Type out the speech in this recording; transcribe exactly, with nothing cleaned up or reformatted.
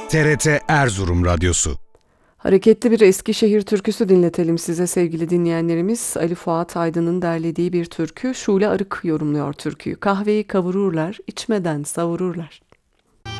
T R T Erzurum Radyosu. Hareketli bir Eskişehir türküsü dinletelim size sevgili dinleyenlerimiz. Ali Fuat Aydın'ın derlediği bir türkü. Şule Arık yorumluyor türküyü. Kahveyi kavururlar, içmeden savururlar.